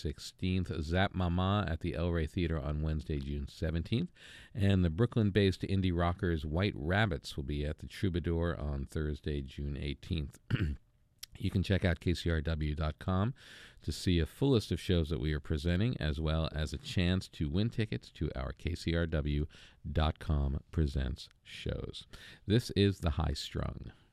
16th. Zap Mama at the El Rey Theater on Wednesday, June 17th. And the Brooklyn-based indie rockers White Rabbits will be at the Troubadour on Thursday, June 18th. You can check out kcrw.com to see a full list of shows that we are presenting, as well as a chance to win tickets to our kcrw.com Presents shows. This is The High Strung.